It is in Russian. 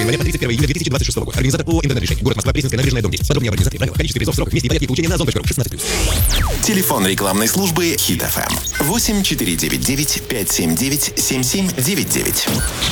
января по 31 июля 2026 года. Организатор ООО «Интернет-решение». Город Москва, Пресненская набережная, дом 10. Подробнее об организации. Правила. Количество призов, сроков, месте и порядке получения на zon.ru. 16+. Телефон рекламной службы Hit FM 8499 579 7799.